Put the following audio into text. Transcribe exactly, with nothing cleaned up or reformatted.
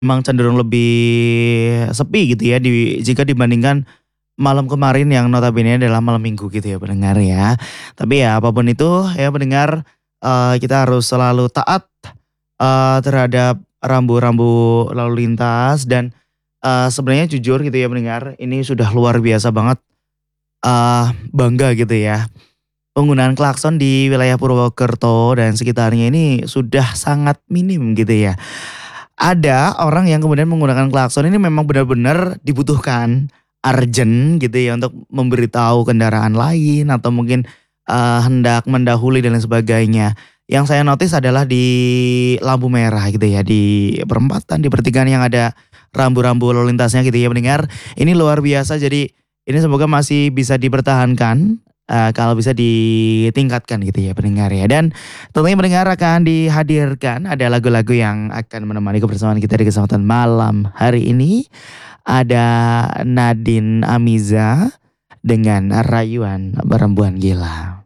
Memang cenderung lebih sepi gitu ya di jika dibandingkan malam kemarin yang notabene adalah malam Minggu gitu ya pendengar ya. Tapi ya apapun itu ya pendengar, eee, kita harus selalu taat, eee, terhadap rambu-rambu lalu lintas dan, eee, sebenarnya jujur gitu ya pendengar, ini sudah luar biasa banget, eee, bangga gitu ya. Penggunaan klakson di wilayah Purwokerto dan sekitarnya ini sudah sangat minim gitu ya. Ada orang yang kemudian menggunakan klakson ini memang benar-benar dibutuhkan, urgent gitu ya untuk memberitahu kendaraan lain atau mungkin, eee, hendak mendahului dan lain sebagainya. Yang saya notice adalah di lampu merah gitu ya, di perempatan, di pertigaan yang ada rambu-rambu lalu lintasnya gitu ya pendengar. Ini luar biasa jadi ini semoga masih bisa dipertahankan, eee, kalau bisa ditingkatkan gitu ya pendengar ya. Dan tentunya pendengar akan dihadirkan ada lagu-lagu yang akan menemani kebersamaan kita di kesempatan malam hari ini. Ada Nadine Amiza dengan Rayuan Perempuan Gila.